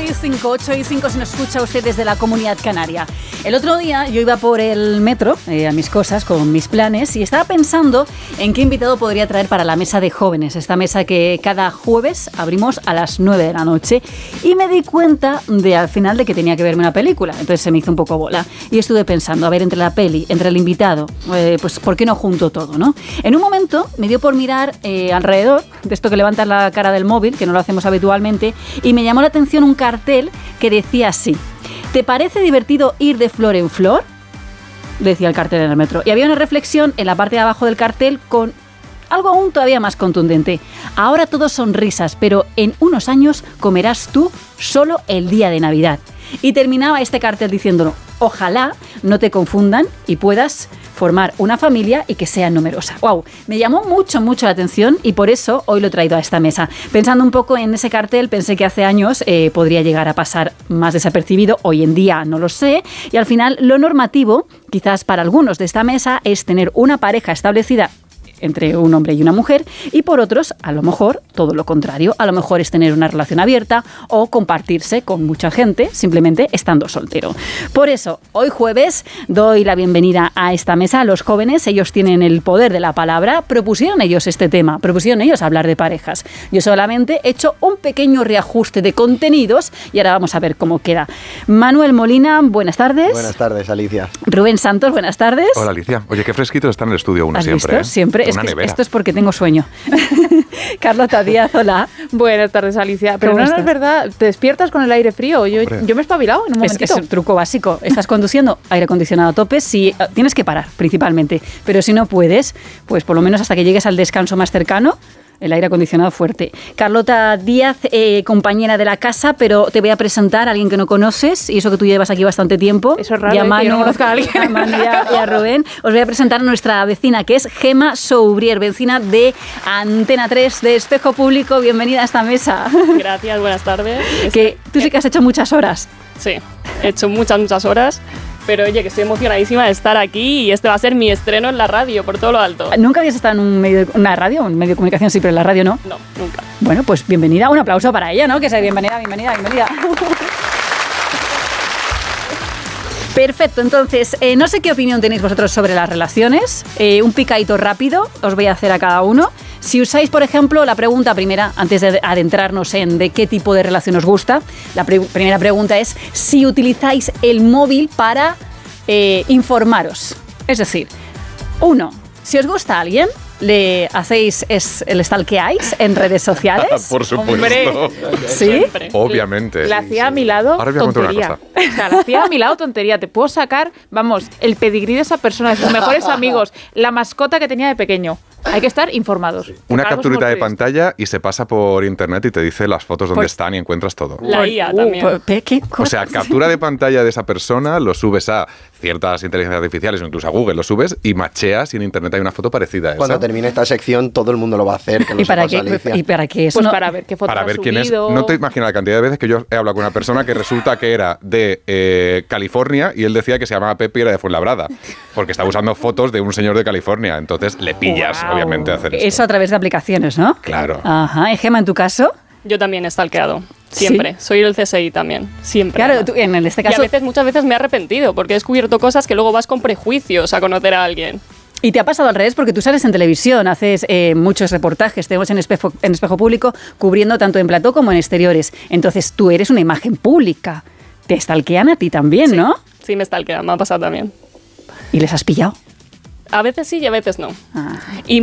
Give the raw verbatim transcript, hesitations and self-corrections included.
y cinco, ocho y cinco, se nos escucha usted desde la Comunidad Canaria. El otro día yo iba por el metro eh, a mis cosas, con mis planes, y estaba pensando en qué invitado podría traer para la mesa de jóvenes, esta mesa que cada jueves abrimos a las nueve de la noche, y me di cuenta de al final de que tenía que verme una película, entonces se me hizo un poco bola, y estuve pensando, a ver, entre la peli, entre el invitado, eh, pues ¿por qué no junto todo, no? En un momento me dio por mirar eh, alrededor, de esto que levantas la cara del móvil, que no lo hacemos habitualmente, y me llamó la atención un cartel que decía así: ¿te parece divertido ir de flor en flor? Decía el cartel en el metro. Y había una reflexión en la parte de abajo del cartel con algo aún todavía más contundente. Ahora todo son risas, pero en unos años comerás tú solo el día de Navidad. Y terminaba este cartel diciéndolo: ojalá no te confundan y puedas formar una familia y que sea numerosa. ¡Wow! Me llamó mucho, mucho la atención y por eso hoy lo he traído a esta mesa. Pensando un poco en ese cartel, pensé que hace años eh, podría llegar a pasar más desapercibido. Hoy en día no lo sé. Y al final, lo normativo, quizás para algunos de esta mesa, es tener una pareja establecida entre un hombre y una mujer, y por otros, a lo mejor, todo lo contrario. A lo mejor es tener una relación abierta o compartirse con mucha gente, simplemente estando soltero. Por eso, hoy jueves, doy la bienvenida a esta mesa a los jóvenes. Ellos tienen el poder de la palabra. Propusieron ellos este tema, propusieron ellos hablar de parejas. Yo solamente he hecho un pequeño reajuste de contenidos y ahora vamos a ver cómo queda. Manuel Molina, buenas tardes. Buenas tardes, Alicia. Rubén Santos, buenas tardes. Hola, Alicia. Oye, qué fresquito está en el estudio uno. ¿Has siempre. visto? ¿eh? Siempre. Es que esto es porque tengo sueño. Carlota Díaz, hola. Buenas tardes, Alicia. Pero no, no es verdad, te despiertas con el aire frío. Yo, yo me he espabilado en un momentito. Es, es el truco básico. Estás conduciendo, aire acondicionado a tope, si tienes que parar, principalmente. Pero si no puedes, pues por lo menos hasta que llegues al descanso más cercano, el aire acondicionado fuerte. Carlota Díaz, eh, compañera de la casa, pero te voy a presentar a alguien que no conoces, y eso que tú llevas aquí bastante tiempo. Eso es raro, y a Manu, que yo no conozca a alguien. A Manu y, a, y a Rubén. Os voy a presentar a nuestra vecina, que es Gemma Soubrier, vecina de Antena tres, de Espejo Público. Bienvenida a esta mesa. Gracias, buenas tardes. Que tú sí que has hecho muchas horas. Sí, he hecho muchas, muchas horas. Pero oye, que estoy emocionadísima de estar aquí y este va a ser mi estreno en la radio, por todo lo alto. ¿Nunca habías estado en un medio, una radio? Un medio de comunicación, sí, pero en la radio no. No, nunca. Bueno, pues bienvenida. Un aplauso para ella, ¿no? Que sea bienvenida, bienvenida, bienvenida. Perfecto, entonces, eh, no sé qué opinión tenéis vosotros sobre las relaciones. Eh, un picadito rápido os voy a hacer a cada uno. Si usáis, por ejemplo, la pregunta primera, antes de adentrarnos en de qué tipo de relación os gusta, la pre- primera pregunta es si utilizáis el móvil para eh, informaros. Es decir, uno, si os gusta a alguien, ¿le hacéis, es, el stalkeáis en redes sociales? Por supuesto. Hombre, ¿Sí? Siempre. Obviamente. la hacía a mi lado, Ahora os voy a contar una tontería. cosa. O sea, la hacía a mi lado, tontería. Te puedo sacar, vamos, el pedigrí de esa persona, de sus mejores amigos, la mascota que tenía de pequeño. Hay que estar informados. Una Algo capturita de somos pantalla y se pasa por internet y te dice las fotos donde Pues- están y encuentras todo. La I A Uh, también. ¿qué- qué O sea, cosas? captura de pantalla de esa persona, lo subes a ciertas inteligencias artificiales o incluso a Google, lo subes y macheas y en internet hay una foto parecida a esa. Cuando termine esta sección, todo el mundo lo va a hacer. Que lo ¿Y para, sepas, qué, Alicia. ¿Y para qué eso? Pues no- para ver qué foto Para ha ver quién es. subido. No te imaginas la cantidad de veces que yo he hablado con una persona que resulta que era de eh, California y él decía que se llamaba Pepe y era de Fuenlabrada. Porque estaba usando fotos de un señor de California. Entonces le pillas, Guau. obviamente, a hacer esto. Eso a través de aplicaciones, ¿no? Claro. Ajá. ¿Y Gemma, en tu caso? Yo también he stalkeado. Siempre. ¿Sí? Soy el C S I también. Siempre. Claro, además. tú, en este Y a caso... veces, muchas veces me he arrepentido porque he descubierto cosas que luego vas con prejuicios a conocer a alguien. Y te ha pasado al revés porque tú sales en televisión, haces eh, muchos reportajes, tenemos en espejo, en espejo Público cubriendo tanto en plató como en exteriores. Entonces tú eres una imagen pública. Te stalkean a ti también, Sí. ¿no? Sí, me stalkean, me ha pasado también. Y les has pillado. A veces sí y a veces no. Ah. Y